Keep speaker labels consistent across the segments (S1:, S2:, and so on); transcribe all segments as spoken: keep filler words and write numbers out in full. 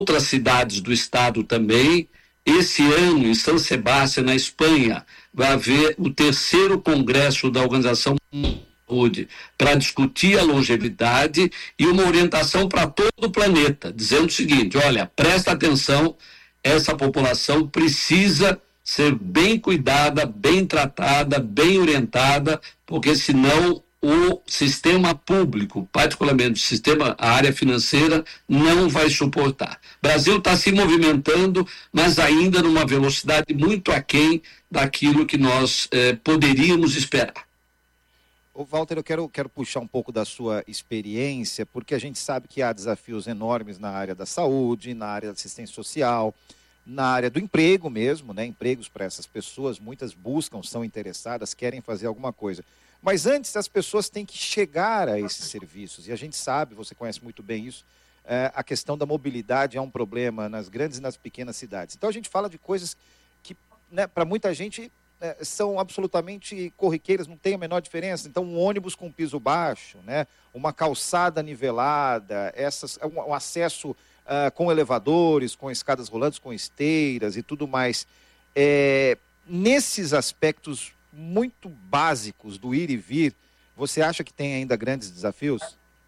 S1: outras cidades do estado também. Esse ano, em São Sebastião, na Espanha, vai haver o terceiro congresso da Organização Mundial da Saúde para discutir a longevidade e uma orientação para todo o planeta, dizendo o seguinte: olha, presta atenção, essa população precisa ser bem cuidada, bem tratada, bem orientada, porque senão o sistema público, particularmente o sistema, a área financeira, não vai suportar. O Brasil está se movimentando, mas ainda numa velocidade muito aquém daquilo que nós eh, poderíamos esperar.
S2: Ô Walter, eu quero, quero puxar um pouco da sua experiência, porque a gente sabe que há desafios enormes na área da saúde, na área da assistência social, na área do emprego mesmo, né? Empregos para essas pessoas, muitas buscam, são interessadas, querem fazer alguma coisa. Mas antes as pessoas têm que chegar a esses serviços, e a gente sabe, você conhece muito bem isso, é, a questão da mobilidade é um problema nas grandes e nas pequenas cidades. Então a gente fala de coisas que, né, para muita gente é, são absolutamente corriqueiras, não tem a menor diferença. Então um ônibus com piso baixo, né, uma calçada nivelada, essas, um, um acesso uh, com elevadores, com escadas rolantes, com esteiras e tudo mais. É, nesses aspectos muito básicos do ir e vir, você acha que tem ainda grandes desafios?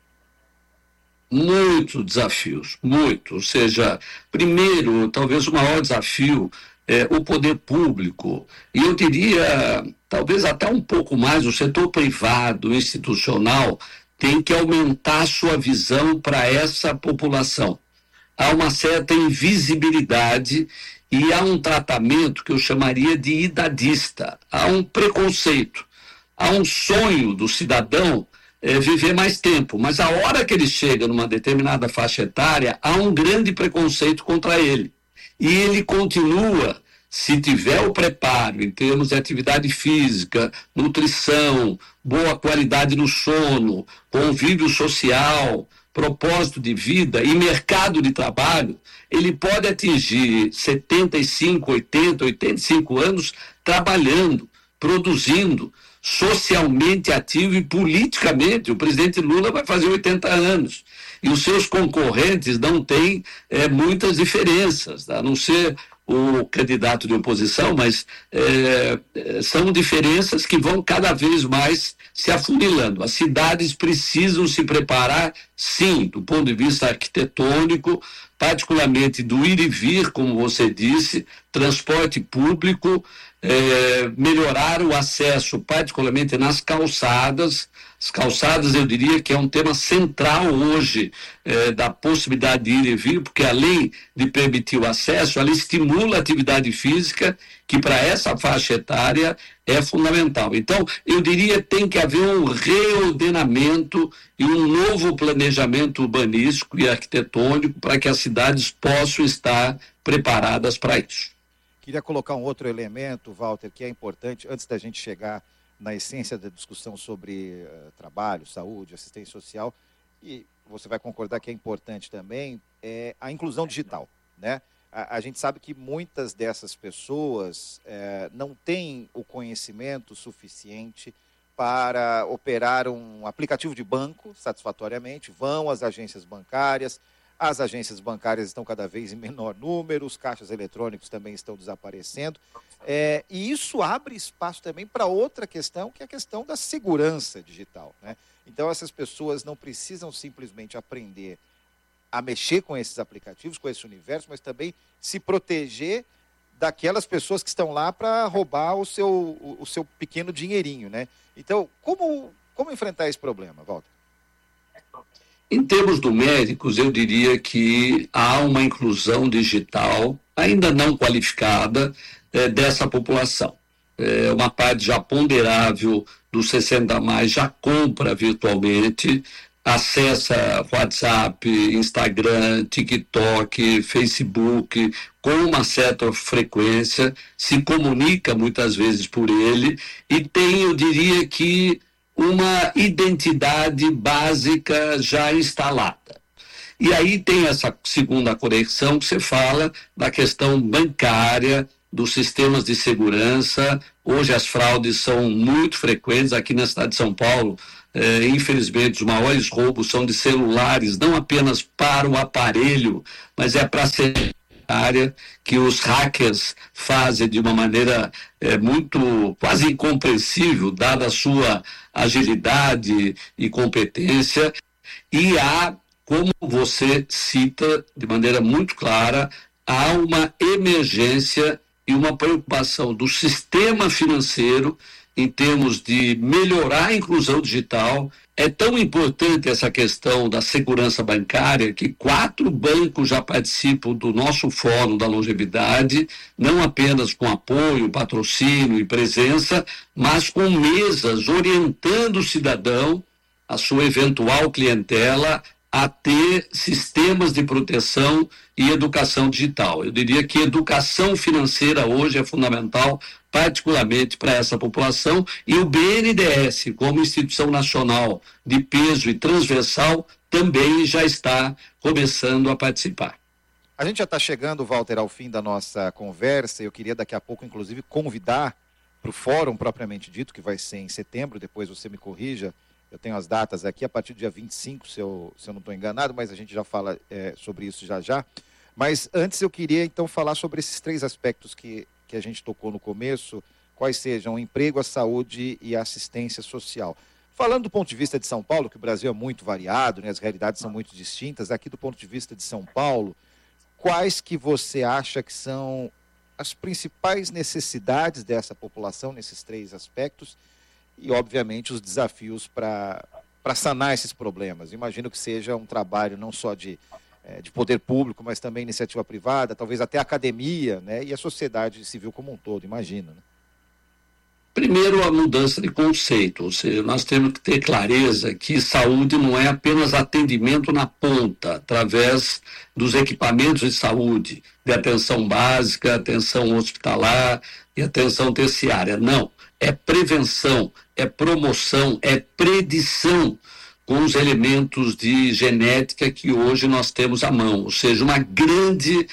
S1: Muitos desafios, muito. Ou seja, primeiro, talvez o maior desafio é o poder público, e eu diria, talvez até um pouco mais, o setor privado, institucional, tem que aumentar sua visão para essa população. Há uma certa invisibilidade e há um tratamento que eu chamaria de idadista, há um preconceito, há um sonho do cidadão é, viver mais tempo, mas a hora que ele chega numa determinada faixa etária, há um grande preconceito contra ele. E ele continua, se tiver o preparo em termos de atividade física, nutrição, boa qualidade no sono, convívio social, propósito de vida e mercado de trabalho, ele pode atingir setenta e cinco, oitenta, oitenta e cinco anos trabalhando, produzindo, socialmente ativo e politicamente. O presidente Lula vai fazer oitenta anos e os seus concorrentes não têm é, muitas diferenças, a não ser o candidato de oposição, mas é, são diferenças que vão cada vez mais se afunilando. As cidades precisam se preparar, sim, do ponto de vista arquitetônico, particularmente do ir e vir, como você disse, transporte público, é, melhorar o acesso, particularmente nas calçadas. As calçadas, eu diria que é um tema central hoje é, da possibilidade de ir e vir, porque além de permitir o acesso, ela estimula a atividade física, que para essa faixa etária é fundamental. Então, eu diria que tem que haver um reordenamento e um novo planejamento urbanístico e arquitetônico para que as cidades possam estar preparadas para isso.
S2: Queria colocar um outro elemento, Walter, que é importante, antes da gente chegar na essência da discussão sobre uh, trabalho, saúde, assistência social, e você vai concordar que é importante também, é a inclusão digital, né? A, a gente sabe que muitas dessas pessoas é, não têm o conhecimento suficiente para operar um aplicativo de banco satisfatoriamente, vão às agências bancárias, as agências bancárias estão cada vez em menor número, os caixas eletrônicos também estão desaparecendo, é, e isso abre espaço também para outra questão, que é a questão da segurança digital, né? Então, essas pessoas não precisam simplesmente aprender a mexer com esses aplicativos, com esse universo, mas também se proteger daquelas pessoas que estão lá para roubar o seu, o, o seu pequeno dinheirinho, né? Então, como, como enfrentar esse problema, Walter?
S1: Em termos numéricos, eu diria que há uma inclusão digital ainda não qualificada é, dessa população. É, uma parte já ponderável dos sessenta a mais já compra virtualmente, acessa WhatsApp, Instagram, TikTok, Facebook com uma certa frequência, se comunica muitas vezes por ele e tem, eu diria que, uma identidade básica já instalada. E aí tem essa segunda conexão que você fala da questão bancária, dos sistemas de segurança. Hoje as fraudes são muito frequentes aqui na cidade de São Paulo. É, infelizmente, os maiores roubos são de celulares, não apenas para o aparelho, mas é para ser área que os hackers fazem de uma maneira é, muito quase incompreensível, dada a sua agilidade e competência. E há, como você cita de maneira muito clara, há uma emergência e uma preocupação do sistema financeiro em termos de melhorar a inclusão digital. É tão importante essa questão da segurança bancária que quatro bancos já participam do nosso Fórum da Longevidade, não apenas com apoio, patrocínio e presença, mas com mesas orientando o cidadão, a sua eventual clientela, a ter sistemas de proteção e educação digital. Eu diria que educação financeira hoje é fundamental, particularmente para essa população, e o B N D E S, como instituição nacional de peso e transversal, também já está começando a participar.
S2: A gente já está chegando, Walter, ao fim da nossa conversa. Eu queria daqui a pouco, inclusive, convidar para o fórum propriamente dito, que vai ser em setembro, depois você me corrija. Eu tenho as datas aqui, a partir do dia vinte e cinco, se eu, se eu não estou enganado, mas a gente já fala é, sobre isso já já. Mas antes eu queria, então, falar sobre esses três aspectos que, que a gente tocou no começo, quais sejam o emprego, a saúde e a assistência social. Falando do ponto de vista de São Paulo, que o Brasil é muito variado, né, as realidades são muito distintas, aqui do ponto de vista de São Paulo, quais que você acha que são as principais necessidades dessa população nesses três aspectos? E, obviamente, os desafios para para sanar esses problemas. Imagino que seja um trabalho não só de, é, de poder público, mas também iniciativa privada, talvez até a academia, né, e a sociedade civil como um todo, imagino. Né?
S1: Primeiro, a mudança de conceito, ou seja, nós temos que ter clareza que saúde não é apenas atendimento na ponta, através dos equipamentos de saúde, de atenção básica, atenção hospitalar e atenção terciária. Não, é prevenção, é promoção, é predição com os elementos de genética que hoje nós temos à mão, ou seja, uma grande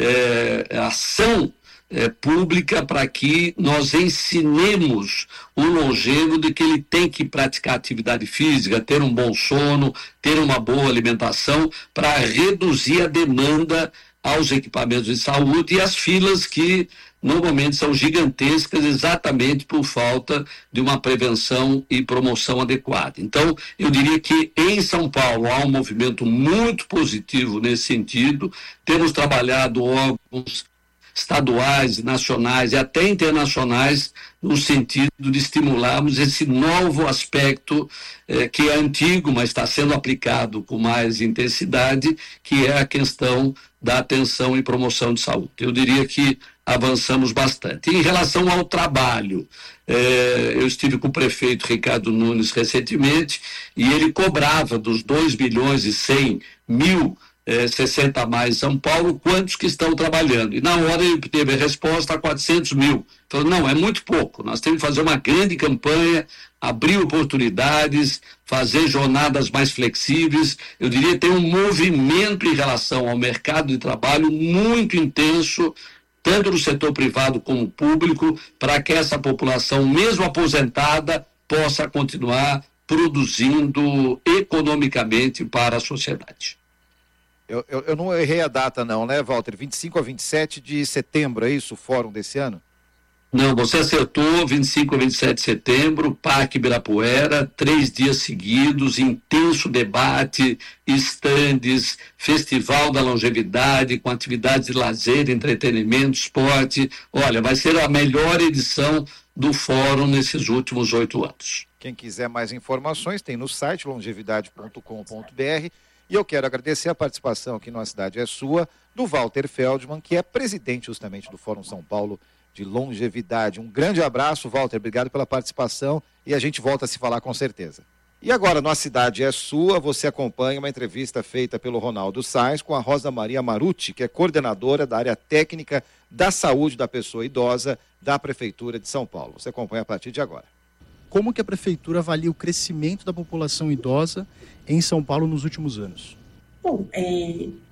S1: é, ação É, pública para que nós ensinemos o longevo de que ele tem que praticar atividade física, ter um bom sono, ter uma boa alimentação para reduzir a demanda aos equipamentos de saúde e as filas que normalmente são gigantescas exatamente por falta de uma prevenção e promoção adequada. Então, eu diria que em São Paulo há um movimento muito positivo nesse sentido. Temos trabalhado órgãos estaduais, nacionais e até internacionais, no sentido de estimularmos esse novo aspecto eh, que é antigo, mas está sendo aplicado com mais intensidade, que é a questão da atenção e promoção de saúde. Eu diria que avançamos bastante. Em relação ao trabalho, eh, eu estive com o prefeito Ricardo Nunes recentemente e ele cobrava dos dois bilhões e cem mil É, sessenta a mais em São Paulo, quantos que estão trabalhando? E na hora ele teve a resposta a quatrocentos mil. Falou, não, é muito pouco, nós temos que fazer uma grande campanha, abrir oportunidades, fazer jornadas mais flexíveis. Eu diria ter um movimento em relação ao mercado de trabalho muito intenso, tanto no setor privado como público, para que essa população, mesmo aposentada, possa continuar produzindo economicamente para a sociedade.
S2: Eu, eu, eu não errei a data não, né, Walter? vinte e cinco a vinte e sete de setembro, é isso o fórum desse ano?
S1: Não, você acertou, vinte e cinco a vinte e sete de setembro, Parque Ibirapuera, três dias seguidos, intenso debate, estandes, Festival da Longevidade, com atividades de lazer, entretenimento, esporte. Olha, vai ser a melhor edição do fórum nesses últimos oito anos.
S2: Quem quiser mais informações tem no site longevidade ponto com ponto br. E eu quero agradecer a participação aqui no A Cidade é Sua, do Walter Feldman, que é presidente justamente do Fórum São Paulo de Longevidade. Um grande abraço, Walter, obrigado pela participação e a gente volta a se falar com certeza. E agora, no A Cidade é Sua, você acompanha uma entrevista feita pelo Ronaldo Sainz com a Rosa Maria Marucci, que é coordenadora da área técnica da saúde da pessoa idosa da Prefeitura de São Paulo. Você acompanha a partir de agora.
S3: Como que a Prefeitura avalia o crescimento da população idosa em São Paulo nos últimos anos?
S4: Bom, é,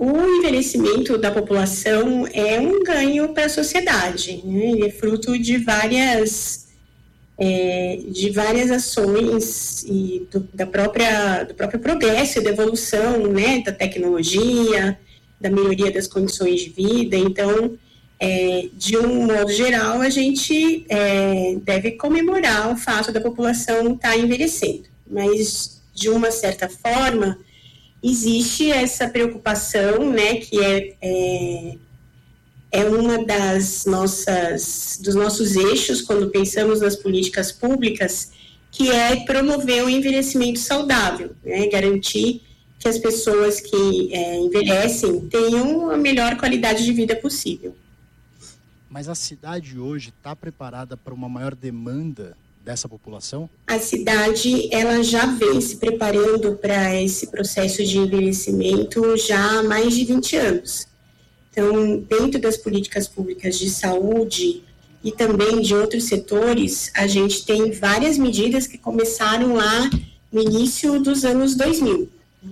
S4: o envelhecimento da população é um ganho para a sociedade, né? Ele é fruto de várias, é, de várias ações e do, da própria, do próprio progresso e da evolução, né? Da tecnologia, da melhoria das condições de vida. Então, é, de um modo geral, a gente é, deve comemorar o fato da população estar envelhecendo, mas, de uma certa forma, existe essa preocupação, né, que é, é, é uma das nossas, dos nossos eixos quando pensamos nas políticas públicas, que é promover o envelhecimento saudável, né, garantir que as pessoas que é, envelhecem tenham a melhor qualidade de vida possível.
S3: Mas a cidade hoje está preparada para uma maior demanda dessa população?
S4: A cidade, ela já vem se preparando para esse processo de envelhecimento já há mais de vinte anos. Então, dentro das políticas públicas de saúde e também de outros setores, a gente tem várias medidas que começaram lá no início dos anos dois mil.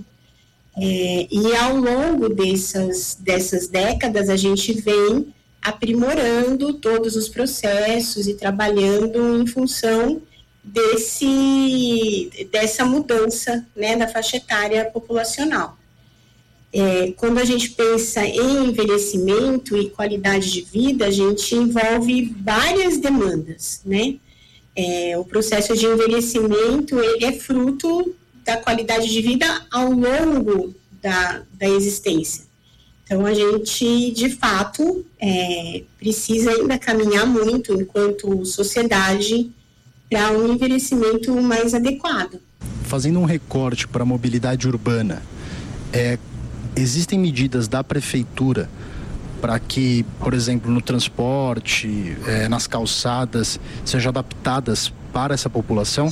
S4: É, e ao longo dessas, dessas décadas, a gente vem aprimorando todos os processos e trabalhando em função desse, dessa mudança, né, da faixa etária populacional. É, quando a gente pensa em envelhecimento e qualidade de vida, a gente envolve várias demandas, né? É, o processo de envelhecimento, ele é fruto da qualidade de vida ao longo da, da existência. Então, a gente, de fato, é, precisa ainda caminhar muito enquanto sociedade para um envelhecimento mais adequado.
S3: Fazendo um recorte para a mobilidade urbana, é, existem medidas da prefeitura para que, por exemplo, no transporte, é, nas calçadas, sejam adaptadas para essa população?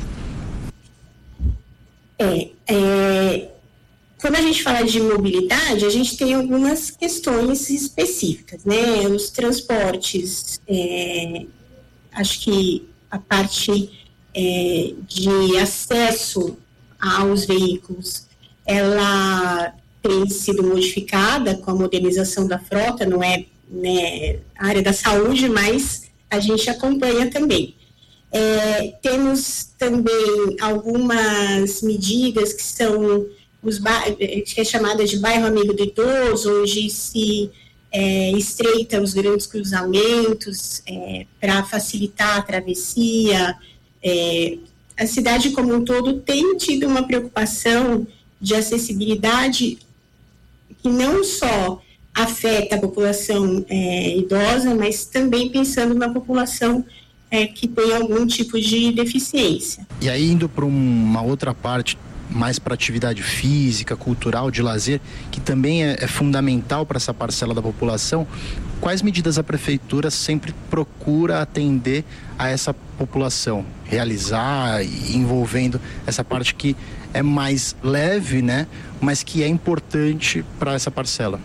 S4: É, é... Quando a gente fala de mobilidade, a gente tem algumas questões específicas, né? Os transportes, é, acho que a parte é, de acesso aos veículos, ela tem sido modificada com a modernização da frota, não é, né, a área da saúde, mas a gente acompanha também. É, temos também algumas medidas que são os que é chamada de bairro amigo do idoso, onde se é, estreita os grandes cruzamentos é, para facilitar a travessia. É, a cidade como um todo tem tido uma preocupação de acessibilidade que não só afeta a população é, idosa, mas também pensando na população é, que tem algum tipo de deficiência.
S3: E aí, indo para uma outra parte, mais para atividade física, cultural, de lazer, que também é, é fundamental para essa parcela da população, quais medidas a prefeitura sempre procura atender a essa população, realizar, envolvendo essa parte que é mais leve, né, mas que é importante para essa parcela?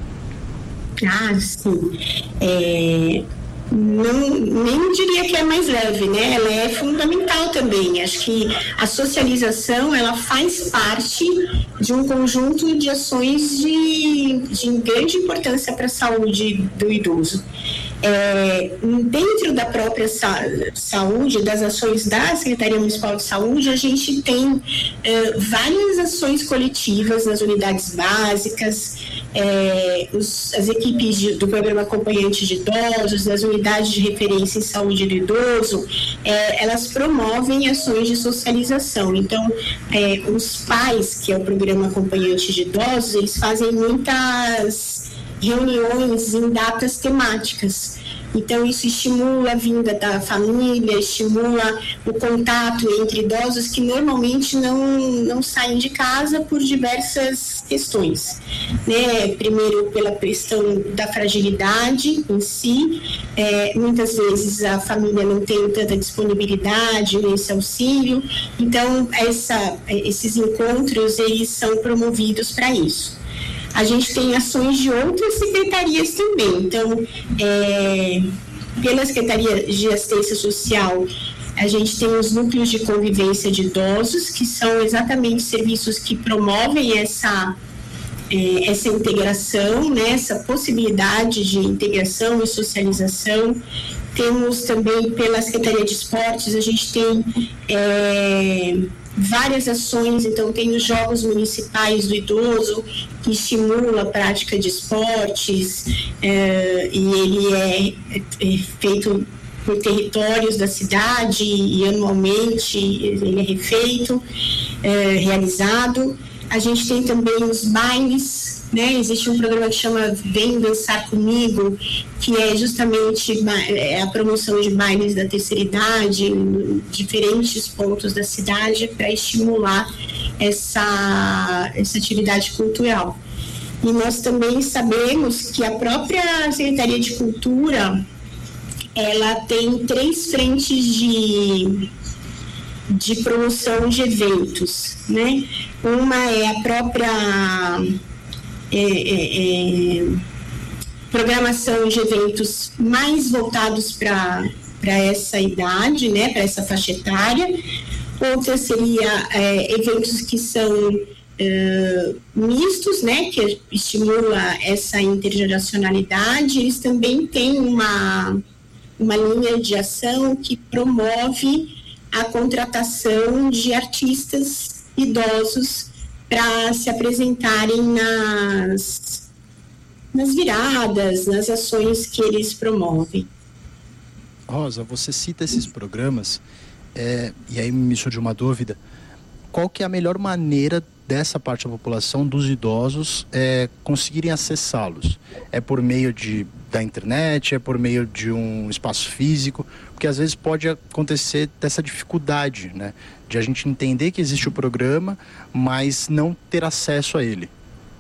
S4: Ah, sim. É... Não, nem diria que é mais leve, né? Ela é fundamental também. Acho que a socialização, ela faz parte de um conjunto de ações de, de grande importância para a saúde do idoso. É, dentro da própria sa- saúde, das ações da Secretaria Municipal de Saúde, a gente tem é, várias ações coletivas nas unidades básicas, é, os, as equipes de, do programa acompanhante de idosos, das unidades de referência em saúde do idoso, é, elas promovem ações de socialização. Então, é, os pais, que é o programa acompanhante de idosos, eles fazem muitas reuniões em datas temáticas. Então, isso estimula a vinda da família, estimula o contato entre idosos que normalmente não, não saem de casa por diversas questões, né? Primeiro, pela questão da fragilidade em si, é, muitas vezes a família não tem tanta disponibilidade nesse auxílio, então essa, esses encontros, eles são promovidos para isso. A gente tem ações de outras secretarias também. Então, é, pela Secretaria de Assistência Social, a gente tem os núcleos de convivência de idosos, que são exatamente serviços que promovem essa, é, essa integração, né, essa possibilidade de integração e socialização. Temos também, pela Secretaria de Esportes, a gente tem é, várias ações, então tem os Jogos Municipais do Idoso, que estimula a prática de esportes, é, e ele é, é feito por territórios da cidade e anualmente ele é refeito, é, realizado. A gente tem também os bailes, né? Existe um programa que chama Vem Dançar Comigo, que é justamente a promoção de bailes da terceira idade em diferentes pontos da cidade para estimular essa, essa atividade cultural. E nós também sabemos que a própria Secretaria de Cultura, ela tem três frentes de, de promoção de eventos, né? Uma é a própria é, é, é, programação de eventos mais voltados para essa idade, né? Para essa faixa etária. Outra seria é, eventos que são é, mistos, né? Que estimula essa intergeracionalidade. Eles também têm uma uma linha de ação que promove a contratação de artistas idosos para se apresentarem nas, nas viradas, nas ações que eles promovem.
S3: Rosa, você cita esses programas, é, e aí me surge uma dúvida, qual que é a melhor maneira dessa parte da população, dos idosos, é, conseguirem acessá-los? É por meio de, da internet, é por meio de um espaço físico? Porque às vezes pode acontecer dessa dificuldade, né? De a gente entender que existe o programa, mas não ter acesso a ele.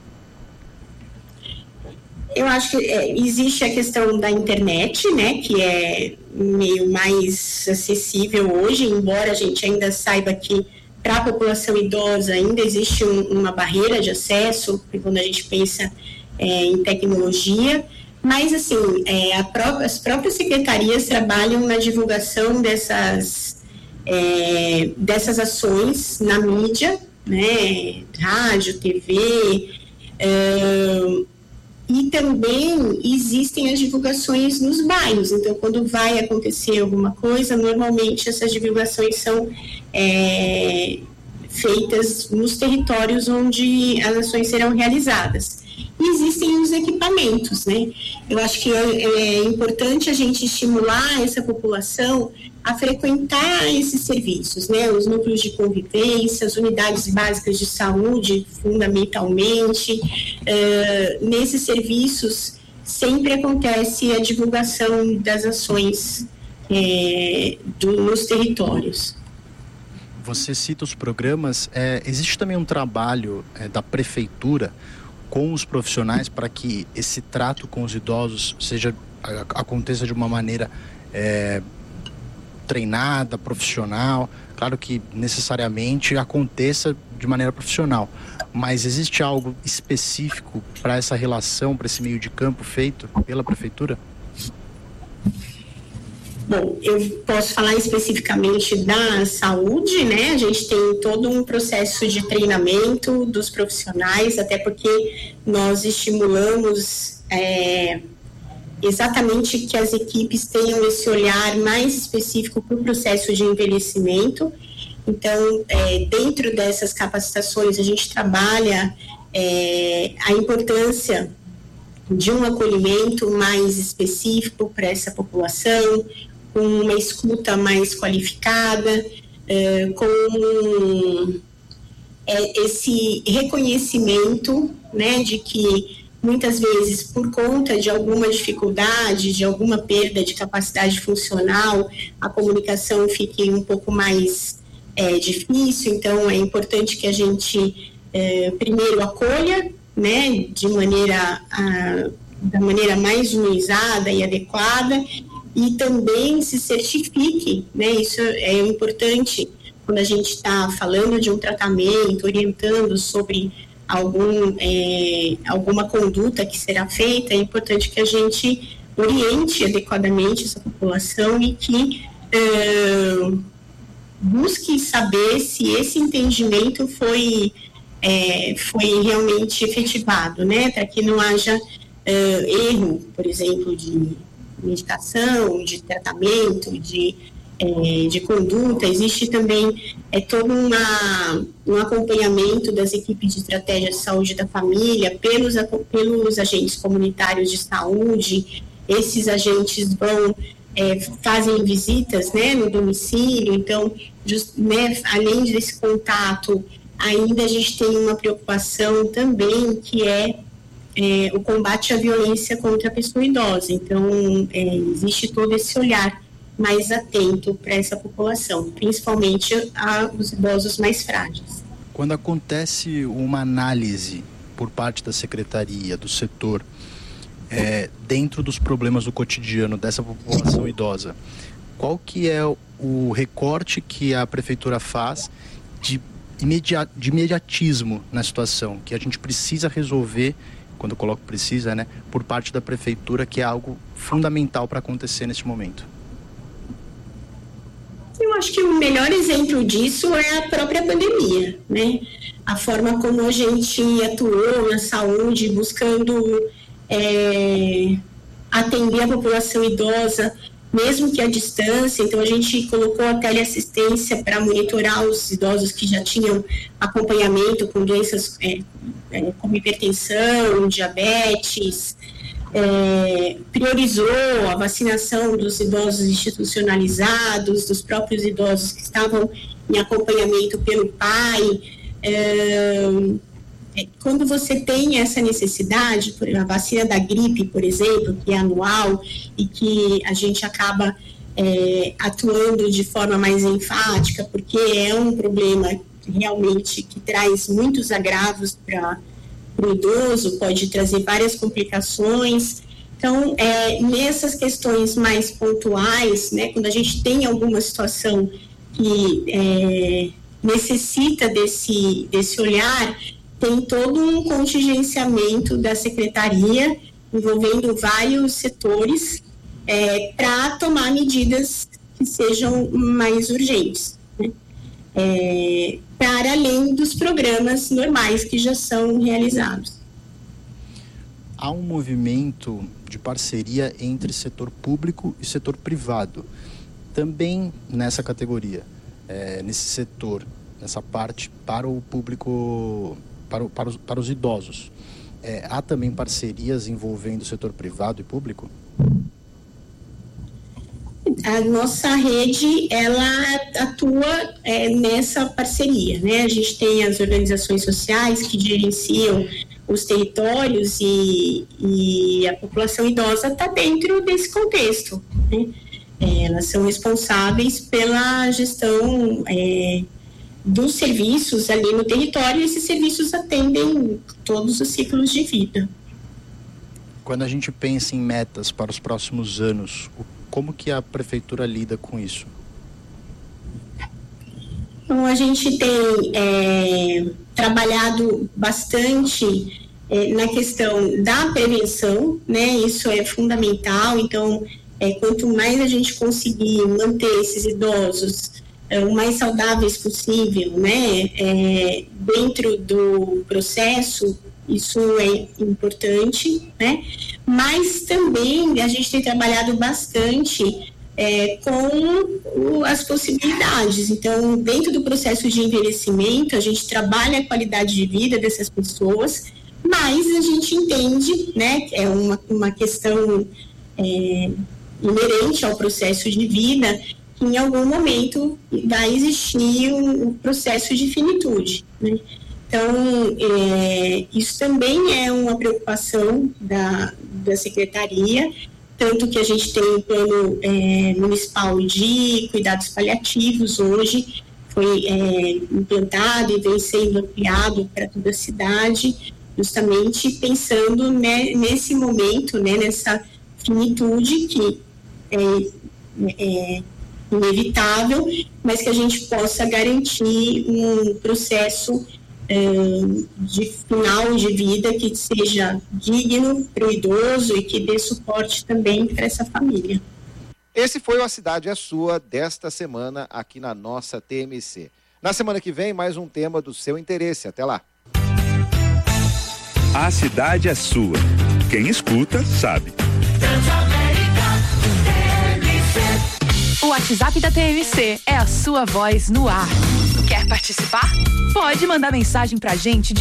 S4: Eu acho que é, existe a questão da internet, né? Que é meio mais acessível hoje, embora a gente ainda saiba que para a população idosa ainda existe um, uma barreira de acesso, quando a gente pensa é, em tecnologia, mas assim, é, a pró- as próprias secretarias trabalham na divulgação dessas, é, dessas ações na mídia, né, rádio, T V, é, e também existem as divulgações nos bairros. Então, quando vai acontecer alguma coisa, normalmente essas divulgações são é, feitas nos territórios onde as ações serão realizadas. E existem os equipamentos, né? Eu acho que é, é importante a gente estimular essa população a frequentar esses serviços, né? Os núcleos de convivência, as unidades básicas de saúde, fundamentalmente. Uh, nesses serviços sempre acontece a divulgação das ações é, do, nos territórios.
S3: Você cita os programas, é, existe também um trabalho é, da prefeitura com os profissionais para que esse trato com os idosos seja, aconteça de uma maneira é, treinada, profissional? Claro que necessariamente aconteça de maneira profissional, mas existe algo específico para essa relação, para esse meio de campo feito pela prefeitura?
S4: Bom, eu posso falar especificamente da saúde, né? A gente tem todo um processo de treinamento dos profissionais, até porque nós estimulamos é, exatamente que as equipes tenham esse olhar mais específico para o processo de envelhecimento. Então, é, dentro dessas capacitações, a gente trabalha é, a importância de um acolhimento mais específico para essa população, com uma escuta mais qualificada, é, com é, esse reconhecimento, né, de que muitas vezes, por conta de alguma dificuldade, de alguma perda de capacidade funcional, a comunicação fique um pouco mais é, difícil. Então, é importante que a gente é, primeiro acolha, né, de maneira a, da maneira mais humanizada e adequada, e também se certifique, né? Isso é importante quando a gente está falando de um tratamento, orientando sobre algum, é, alguma conduta que será feita. É importante que a gente oriente adequadamente essa população e que é, busque saber se esse entendimento foi é, foi realmente efetivado, né, para que não haja é, erro, por exemplo, de medicação, de tratamento, de, é, de conduta. Existe também é, todo uma, um acompanhamento das equipes de estratégia de saúde da família pelos, pelos agentes comunitários de saúde. Esses agentes vão, é, fazem visitas, né, no domicílio, então, just, né, além desse contato, ainda a gente tem uma preocupação também que é É, o combate à violência contra a pessoa idosa. Então, é, existe todo esse olhar mais atento para essa população, principalmente aos idosos mais frágeis.
S3: Quando acontece uma análise por parte da secretaria, do setor, é, dentro dos problemas do cotidiano dessa população idosa, qual que é o recorte que a prefeitura faz de, imediat, de imediatismo na situação, que a gente precisa resolver, quando eu coloco precisa, né, por parte da prefeitura, que é algo fundamental para acontecer neste momento?
S4: Eu acho que o melhor exemplo disso é a própria pandemia, né? A forma como a gente atuou na saúde, buscando é, atender a população idosa, mesmo que à distância. Então, a gente colocou a teleassistência para monitorar os idosos que já tinham acompanhamento com doenças é, é, como hipertensão, diabetes, é, priorizou a vacinação dos idosos institucionalizados, dos próprios idosos que estavam em acompanhamento pelo pai. É, quando você tem essa necessidade, a vacina da gripe, por exemplo, que é anual e que a gente acaba é, atuando de forma mais enfática, porque é um problema realmente que traz muitos agravos para o idoso, pode trazer várias complicações. Então, é, nessas questões mais pontuais, né, quando a gente tem alguma situação que é, necessita desse, desse olhar, tem todo um contingenciamento da secretaria envolvendo vários setores é, para tomar medidas que sejam mais urgentes, né? É, para além dos programas normais que já são realizados.
S3: Há um movimento de parceria entre setor público e setor privado, também nessa categoria, é, nesse setor, nessa parte para o público... Para, o, para, os, para os idosos. É, há também parcerias envolvendo o setor privado e público?
S4: A nossa rede, ela atua é, nessa parceria, né? A gente tem as organizações sociais que gerenciam os territórios e, e a população idosa está dentro desse contexto, né? É, elas são responsáveis pela gestão é, dos serviços ali no território, e esses serviços atendem todos os ciclos de vida.
S3: Quando a gente pensa em metas para os próximos anos, como que a prefeitura lida com isso?
S4: Então, a gente tem é, trabalhado bastante é, na questão da prevenção, né? Isso é fundamental. Então, é, quanto mais a gente conseguir manter esses idosos É, o mais saudáveis possível, né, é, dentro do processo, isso é importante, né, mas também a gente tem trabalhado bastante é, com o, as possibilidades. Então, dentro do processo de envelhecimento, a gente trabalha a qualidade de vida dessas pessoas, mas a gente entende, né, é uma, uma questão é, inerente ao processo de vida, que em algum momento vai existir um processo de finitude, né? Então, é, isso também é uma preocupação da, da Secretaria, tanto que a gente tem o plano é, municipal de cuidados paliativos hoje, foi é, implantado e vem sendo ampliado para toda a cidade, justamente pensando né, nesse momento, né, nessa finitude que é, é inevitável, mas que a gente possa garantir um processo eh, de final de vida que seja digno para o idoso e que dê suporte também para essa família.
S2: Esse foi o A Cidade é Sua desta semana aqui na nossa T M C. Na semana que vem, mais um tema do seu interesse. Até lá.
S5: A cidade é sua. Quem escuta, sabe.
S6: O WhatsApp da T M C é a sua voz no ar. Quer participar? Pode mandar mensagem pra gente de